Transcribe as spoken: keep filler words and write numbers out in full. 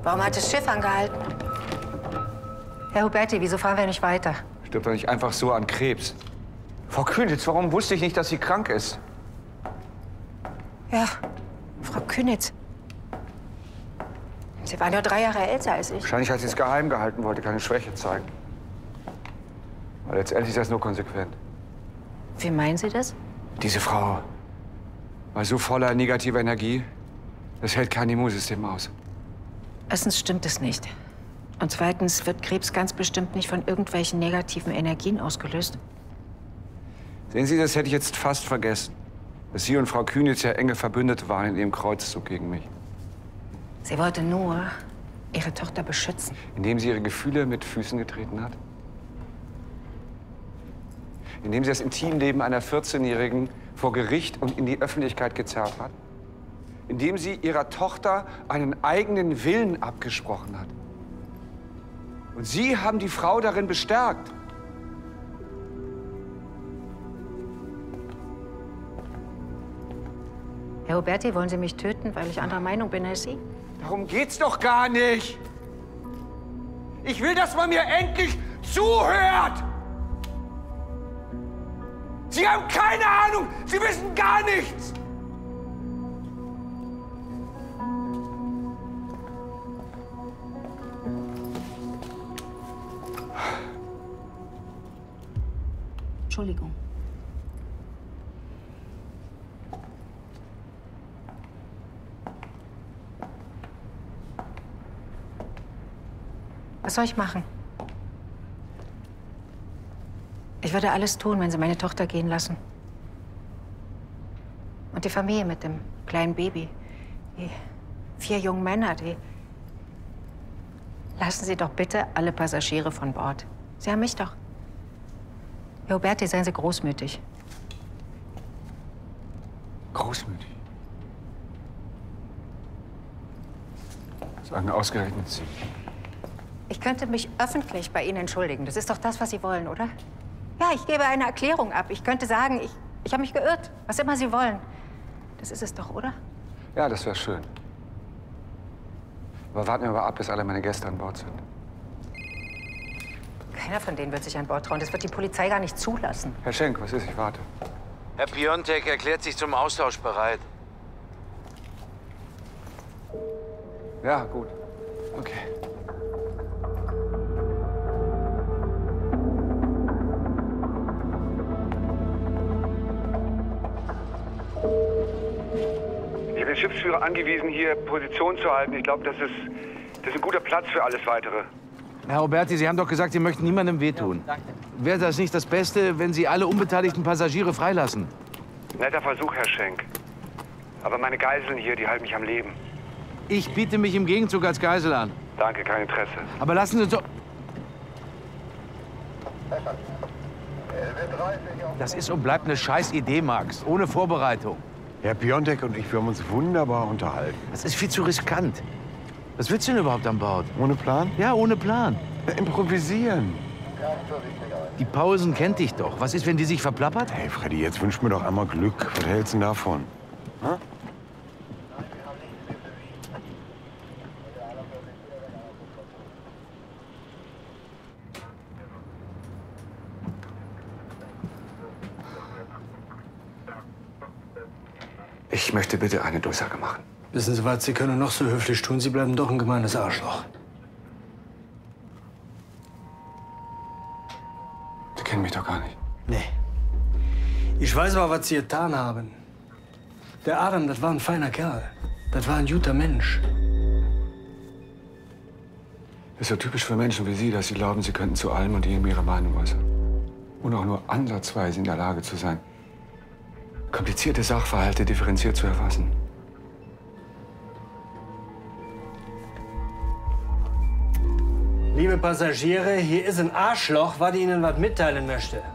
Warum hat das Schiff angehalten? Herr Huberti, wieso fahren wir nicht weiter? Stirbt doch nicht einfach so an Krebs. Frau Kühnitz, warum wusste ich nicht, dass sie krank ist? Ja, Frau Kühnitz. Sie war nur drei Jahre älter als ich. Wahrscheinlich, als sie es geheim gehalten wollte, keine Schwäche zeigen. Aber letztendlich ist das nur konsequent. Wie meinen Sie das? Diese Frau war so voller negativer Energie, das hält kein Immunsystem aus. Erstens stimmt es nicht. Und zweitens wird Krebs ganz bestimmt nicht von irgendwelchen negativen Energien ausgelöst. Sehen Sie, das hätte ich jetzt fast vergessen. Dass Sie und Frau Kühnitz ja enge Verbündete waren in Ihrem Kreuzzug gegen mich. Sie wollte nur ihre Tochter beschützen. Indem sie ihre Gefühle mit Füßen getreten hat? Indem sie das Intimleben einer vierzehnjährigen vor Gericht und in die Öffentlichkeit gezerrt hat? Indem sie ihrer Tochter einen eigenen Willen abgesprochen hat? Und Sie haben die Frau darin bestärkt. Herr Huberti, wollen Sie mich töten, weil ich anderer Meinung bin als Sie? Darum geht's doch gar nicht. Ich will, dass man mir endlich zuhört. Sie haben keine Ahnung. Sie wissen gar nichts. Entschuldigung. Was soll ich machen? Ich würde alles tun, wenn Sie meine Tochter gehen lassen. Und die Familie mit dem kleinen Baby. Die vier jungen Männer, die... Lassen Sie doch bitte alle Passagiere von Bord. Sie haben mich doch. Herr Huberti, seien Sie großmütig. Großmütig? Sagen ausgerechnet Sie. Ich könnte mich öffentlich bei Ihnen entschuldigen. Das ist doch das, was Sie wollen, oder? Ja, ich gebe eine Erklärung ab. Ich könnte sagen, ich, ich habe mich geirrt. Was immer Sie wollen. Das ist es doch, oder? Ja, das wäre schön. Aber warten wir mal ab, bis alle meine Gäste an Bord sind. Keiner von denen wird sich an Bord trauen. Das wird die Polizei gar nicht zulassen. Herr Schenk, was ist? Ich warte. Herr Piontek erklärt sich zum Austausch bereit. Ja, gut. Okay. Ich habe den Schiffsführer angewiesen, hier Position zu halten. Ich glaube, das ist, das ist ein guter Platz für alles Weitere. Herr Huberti, Sie haben doch gesagt, Sie möchten niemandem wehtun. Wäre das nicht das Beste, wenn Sie alle unbeteiligten Passagiere freilassen? Netter Versuch, Herr Schenk. Aber meine Geiseln hier, die halten mich am Leben. Ich biete mich im Gegenzug als Geisel an. Danke, kein Interesse. Aber lassen Sie uns doch... Das ist und bleibt eine Scheißidee, Max. Ohne Vorbereitung. Herr Piontek und ich, wir haben uns wunderbar unterhalten. Das ist viel zu riskant. Was willst du denn überhaupt an Bord? Ohne Plan? Ja, ohne Plan. Ja, improvisieren. Die Pausen kennt dich doch. Was ist, wenn die sich verplappert? Hey, Freddy, jetzt wünsch mir doch einmal Glück. Was hältst du denn davon? Ha? Ich möchte bitte eine Durchsage machen. Wissen Sie was, Sie können noch so höflich tun, Sie bleiben doch ein gemeines Arschloch. Sie kennen mich doch gar nicht. Nee. Ich weiß aber, was Sie getan haben. Der Adam, das war ein feiner Kerl. Das war ein guter Mensch. Das ist so typisch für Menschen wie Sie, dass sie glauben, sie könnten zu allem und jedem ihre Meinung äußern. Und auch nur ansatzweise in der Lage zu sein, komplizierte Sachverhalte differenziert zu erfassen. Liebe Passagiere, hier ist ein Arschloch, was Ihnen was mitteilen möchte.